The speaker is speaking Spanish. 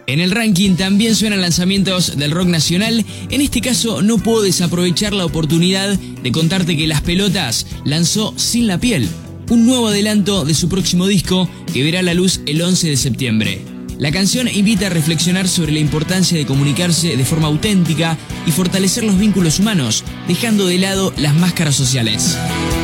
En el ranking también suenan lanzamientos del rock nacional. En este caso no puedo desaprovechar la oportunidad de contarte que Las Pelotas lanzó Sin la Piel, un nuevo adelanto de su próximo disco que verá la luz el 11 de septiembre. La canción invita a reflexionar sobre la importancia de comunicarse de forma auténtica y fortalecer los vínculos humanos, dejando de lado las máscaras sociales.